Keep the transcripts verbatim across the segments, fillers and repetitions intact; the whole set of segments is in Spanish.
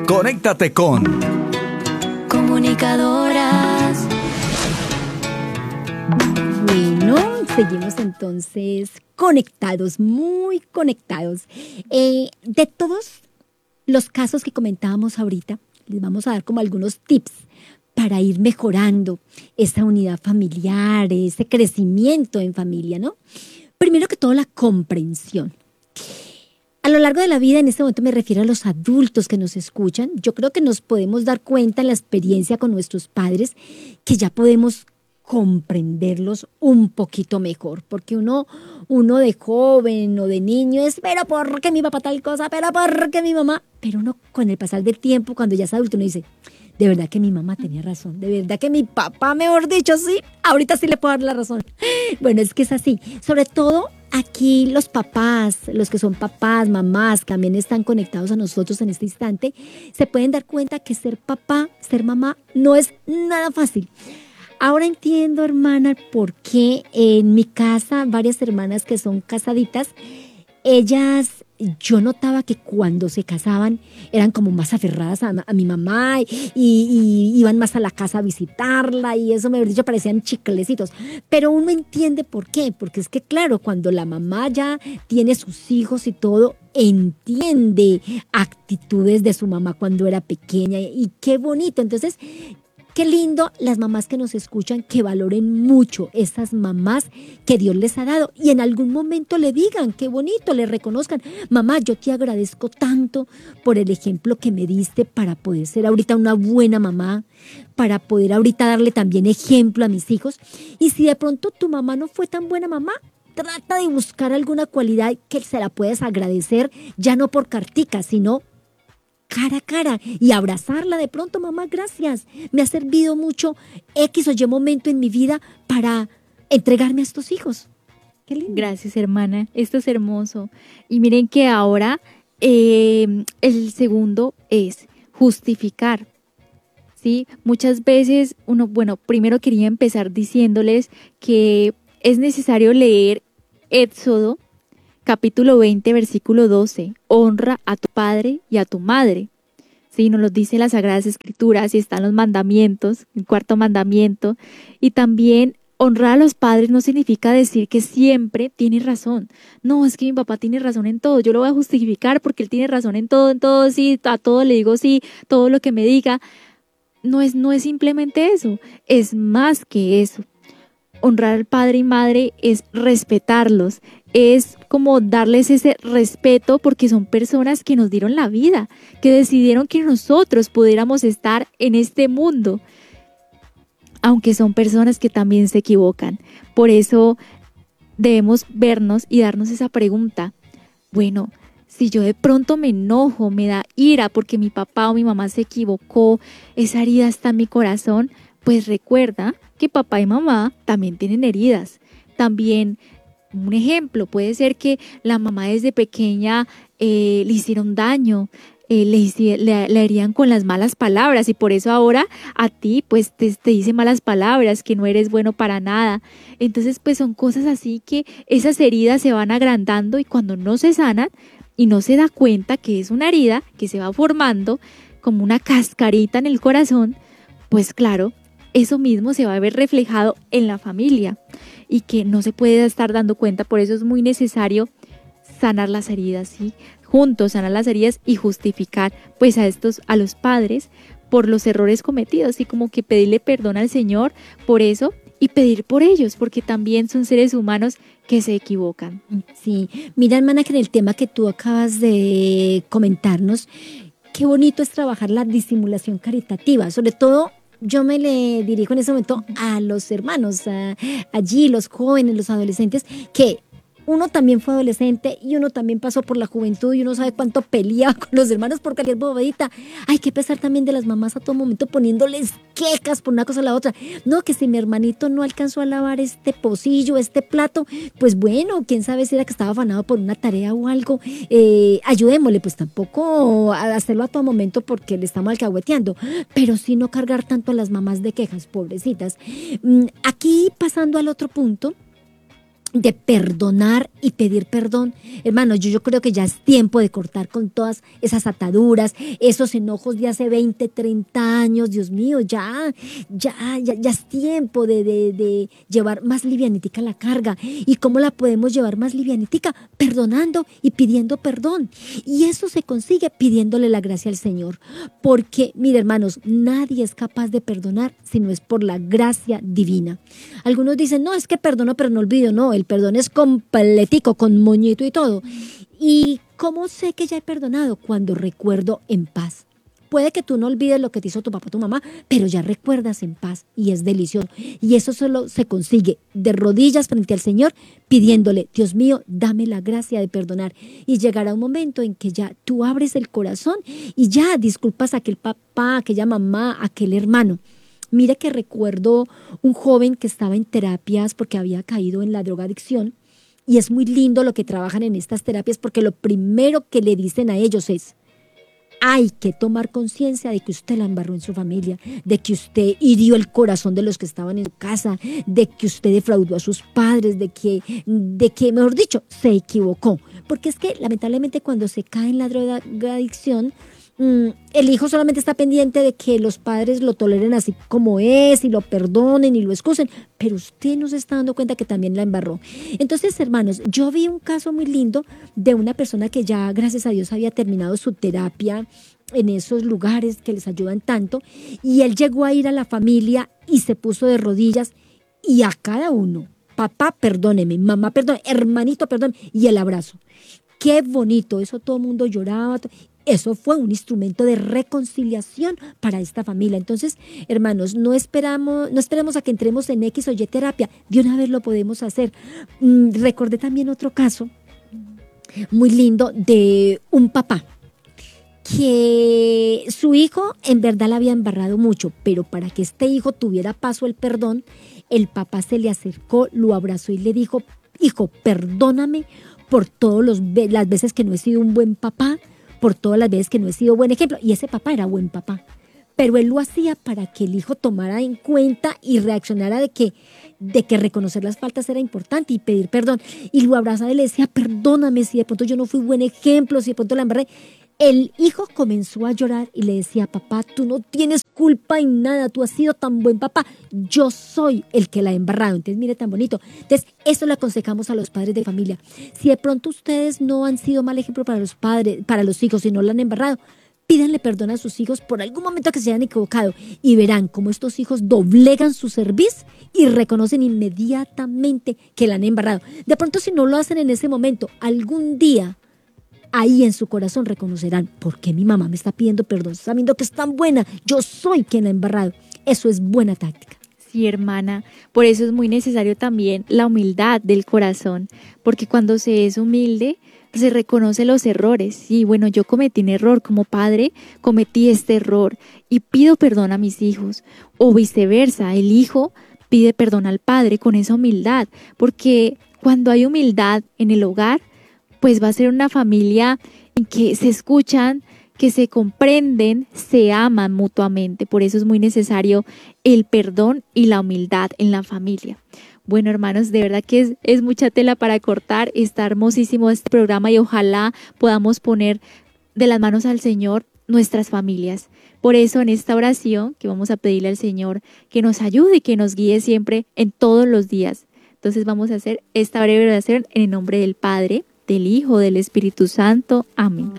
Conéctate con Comunicadoras. Bueno, seguimos entonces conectados, muy conectados. Eh, de todos los casos que comentábamos ahorita, les vamos a dar como algunos tips para ir mejorando esa unidad familiar, ese crecimiento en familia, ¿no? Primero que todo, la comprensión. A lo largo de la vida, en este momento me refiero a los adultos que nos escuchan, yo creo que nos podemos dar cuenta en la experiencia con nuestros padres que ya podemos comprenderlos un poquito mejor, porque uno, uno de joven o de niño es, pero ¿por qué mi papá tal cosa? Pero ¿por qué mi mamá? Pero uno con el pasar del tiempo, cuando ya es adulto, uno dice, de verdad que mi mamá tenía razón, de verdad que mi papá, mejor dicho, sí, ahorita sí le puedo dar la razón. Bueno, es que es así, sobre todo aquí los papás, los que son papás, mamás, que también están conectados a nosotros en este instante, se pueden dar cuenta que ser papá, ser mamá, no es nada fácil. Ahora entiendo, hermana, por qué en mi casa, varias hermanas que son casaditas, ellas, yo notaba que cuando se casaban eran como más aferradas a, a mi mamá y, y iban más a la casa a visitarla y eso, me había dicho, parecían chiclecitos. Pero uno entiende por qué, porque es que claro, cuando la mamá ya tiene sus hijos y todo, entiende actitudes de su mamá cuando era pequeña y qué bonito. Entonces, qué lindo las mamás que nos escuchan, que valoren mucho esas mamás que Dios les ha dado y en algún momento le digan, qué bonito, le reconozcan, mamá, yo te agradezco tanto por el ejemplo que me diste para poder ser ahorita una buena mamá, para poder ahorita darle también ejemplo a mis hijos. Y si de pronto tu mamá no fue tan buena mamá, trata de buscar alguna cualidad que se la puedas agradecer, ya no por cartica, sino cara a cara y abrazarla de pronto, mamá, gracias, me ha servido mucho X o Y momento en mi vida para entregarme a estos hijos. Qué lindo. Gracias, hermana, esto es hermoso. Y miren que ahora eh, el segundo es justificar, ¿sí? Muchas veces uno, bueno, primero quería empezar diciéndoles que es necesario leer Éxodo capítulo veinte, versículo doce, honra a tu padre y a tu madre. Sí, nos lo dice las Sagradas Escrituras y están los mandamientos, el cuarto mandamiento. Y también honrar a los padres no significa decir que siempre tiene razón. No, es que mi papá tiene razón en todo, yo lo voy a justificar porque él tiene razón en todo, en todo, sí, a todo le digo sí, todo lo que me diga. No es, no es simplemente eso, es más que eso. Honrar al padre y madre es respetarlos, es como darles ese respeto porque son personas que nos dieron la vida, que decidieron que nosotros pudiéramos estar en este mundo, aunque son personas que también se equivocan. Por eso debemos vernos y darnos esa pregunta, bueno, si yo de pronto me enojo, me da ira porque mi papá o mi mamá se equivocó, esa herida está en mi corazón, pues recuerda que papá y mamá también tienen heridas. También, un ejemplo, puede ser que la mamá desde pequeña eh, le hicieron daño, eh, le, le, le herían con las malas palabras y por eso ahora a ti pues te, te dice malas palabras, que no eres bueno para nada. Entonces pues son cosas así que esas heridas se van agrandando y cuando no se sanan y no se da cuenta que es una herida que se va formando como una cascarita en el corazón, pues claro, eso mismo se va a ver reflejado en la familia y que no se puede estar dando cuenta. Por eso es muy necesario sanar las heridas, ¿sí? Juntos sanar las heridas y justificar pues a estos, a los padres por los errores cometidos y como que pedirle perdón al Señor por eso y pedir por ellos porque también son seres humanos que se equivocan. Sí, mira, hermana, que en el tema que tú acabas de comentarnos, qué bonito es trabajar la disimulación caritativa, sobre todo. Yo me le dirijo en ese momento a los hermanos, a, allí los jóvenes, los adolescentes, que uno también fue adolescente y uno también pasó por la juventud y uno sabe cuánto pelea con los hermanos por cualquier bobadita. Hay que pesar también de las mamás a todo momento poniéndoles quejas por una cosa a la otra. No, que si mi hermanito no alcanzó a lavar este pocillo, este plato, pues bueno, quién sabe si era que estaba afanado por una tarea o algo, eh, ayudémosle, pues tampoco a hacerlo a todo momento porque le estamos alcahueteando, pero sí no cargar tanto a las mamás de quejas, pobrecitas. Aquí pasando al otro punto, de perdonar y pedir perdón. Hermanos, yo, yo creo que ya es tiempo de cortar con todas esas ataduras, esos enojos de hace veinte, treinta años. Dios mío, ya, ya, ya, ya es tiempo de, de, de llevar más livianitica la carga. ¿Y cómo la podemos llevar más livianitica? Perdonando y pidiendo perdón. Y eso se consigue pidiéndole la gracia al Señor. Porque, mire, hermanos, nadie es capaz de perdonar si no es por la gracia divina. Algunos dicen, no, es que perdono pero no olvido. No, el perdón es completico, con moñito y todo. ¿Y cómo sé que ya he perdonado? Cuando recuerdo en paz. Puede que tú no olvides lo que te hizo tu papá, tu mamá, pero ya recuerdas en paz y es delicioso. Y eso solo se consigue de rodillas frente al Señor, pidiéndole, Dios mío, dame la gracia de perdonar. Y llegará un momento en que ya tú abres el corazón y ya disculpas a aquel papá, aquella mamá, aquel hermano. Mire que recuerdo un joven que estaba en terapias porque había caído en la drogadicción, y es muy lindo lo que trabajan en estas terapias porque lo primero que le dicen a ellos es: hay que tomar conciencia de que usted la embarró en su familia, de que usted hirió el corazón de los que estaban en su casa, de que usted defraudó a sus padres, de que, de que, mejor dicho, se equivocó. Porque es que lamentablemente cuando se cae en la drogadicción, el hijo solamente está pendiente de que los padres lo toleren así como es y lo perdonen y lo excusen, pero usted no se está dando cuenta que también la embarró. Entonces, hermanos, yo vi un caso muy lindo de una persona que ya, gracias a Dios, había terminado su terapia en esos lugares que les ayudan tanto, y él llegó a ir a la familia y se puso de rodillas y a cada uno, papá, perdóneme, mamá, perdón, hermanito, perdón, y el abrazo. Qué bonito, eso todo el mundo lloraba. Eso fue un instrumento de reconciliación para esta familia. Entonces, hermanos, no esperamos, no esperemos a que entremos en X o Y terapia. De una vez lo podemos hacer. Mm, recordé también otro caso muy lindo de un papá que su hijo en verdad la había embarrado mucho, pero para que este hijo tuviera paso al perdón, el papá se le acercó, lo abrazó y le dijo: hijo, perdóname por todas las veces que no he sido un buen papá, por todas las veces que no he sido buen ejemplo. Y ese papá era buen papá, pero él lo hacía para que el hijo tomara en cuenta y reaccionara de que, de que reconocer las faltas era importante y pedir perdón. Y lo abrazaba y le decía: perdóname si de pronto yo no fui buen ejemplo, si de pronto la embarré. El hijo comenzó a llorar y le decía: papá, tú no tienes culpa en nada, tú has sido tan buen papá, yo soy el que la ha embarrado. Entonces, mire, tan bonito. Entonces, eso le aconsejamos a los padres de familia. Si de pronto ustedes no han sido mal ejemplo para los padres, para los hijos, y no la han embarrado, pídanle perdón a sus hijos por algún momento que se hayan equivocado y verán cómo estos hijos doblegan su cerviz y reconocen inmediatamente que la han embarrado. De pronto, si no lo hacen en ese momento, algún día ahí en su corazón reconocerán: ¿por qué mi mamá me está pidiendo perdón sabiendo que es tan buena? Yo soy quien la ha embarrado. Eso es buena táctica. Sí, hermana, por eso es muy necesario también la humildad del corazón, porque cuando se es humilde, se reconoce los errores. Y bueno, yo cometí un error como padre, cometí este error y pido perdón a mis hijos. O viceversa, el hijo pide perdón al padre con esa humildad, porque cuando hay humildad en el hogar, pues va a ser una familia en que se escuchan, que se comprenden, se aman mutuamente. Por eso es muy necesario el perdón y la humildad en la familia. Bueno, hermanos, de verdad que es, es mucha tela para cortar. Está hermosísimo este programa y ojalá podamos poner de las manos al Señor nuestras familias. Por eso en esta oración que vamos a pedirle al Señor que nos ayude y que nos guíe siempre en todos los días. Entonces vamos a hacer esta breve oración en el nombre del Padre, del Hijo, del Espíritu Santo. Amén.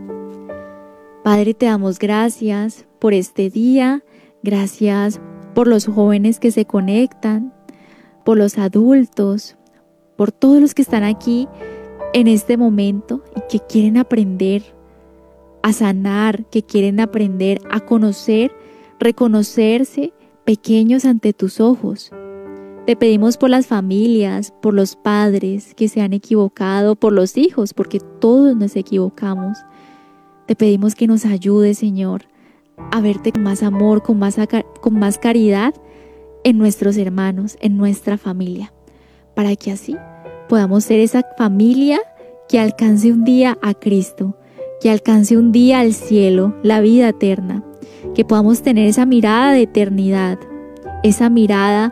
Padre, te damos gracias por este día, gracias por los jóvenes que se conectan, por los adultos, por todos los que están aquí en este momento y que quieren aprender a sanar, que quieren aprender a conocer, reconocerse pequeños ante tus ojos. Te pedimos por las familias, por los padres que se han equivocado, por los hijos, porque todos nos equivocamos. Te pedimos que nos ayudes, Señor, a verte con más amor, con más, con más caridad en nuestros hermanos, en nuestra familia, para que así podamos ser esa familia que alcance un día a Cristo, que alcance un día al cielo, la vida eterna, que podamos tener esa mirada de eternidad, esa mirada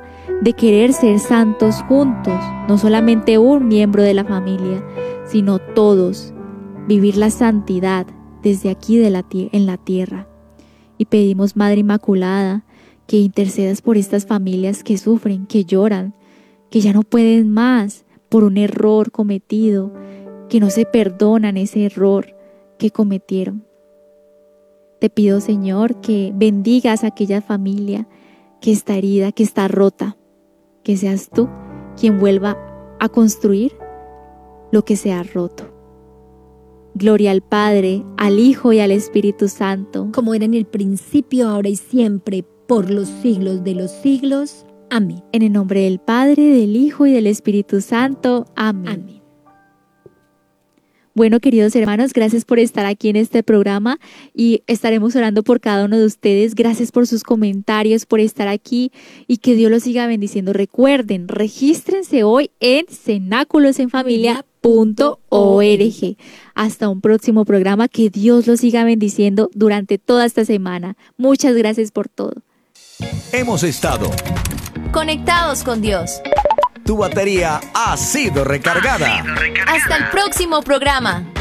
de querer ser santos juntos, no solamente un miembro de la familia, sino todos, vivir la santidad desde aquí de la en la tierra. Y pedimos, Madre Inmaculada, que intercedas por estas familias que sufren, que lloran, que ya no pueden más por un error cometido, que no se perdonan ese error que cometieron. Te pido, Señor, que bendigas a aquella familia que está herida, que está rota, que seas tú quien vuelva a construir lo que se ha roto. Gloria al Padre, al Hijo y al Espíritu Santo, como era en el principio, ahora y siempre, por los siglos de los siglos. Amén. En el nombre del Padre, del Hijo y del Espíritu Santo. Amén. Amén. Bueno, queridos hermanos, gracias por estar aquí en este programa y estaremos orando por cada uno de ustedes. Gracias por sus comentarios, por estar aquí y que Dios los siga bendiciendo. Recuerden, regístrense hoy en cenáculos en familia punto org. Hasta un próximo programa. Que Dios los siga bendiciendo durante toda esta semana. Muchas gracias por todo. Hemos estado conectados con Dios. Tu batería ha sido recargada. Hasta el próximo programa.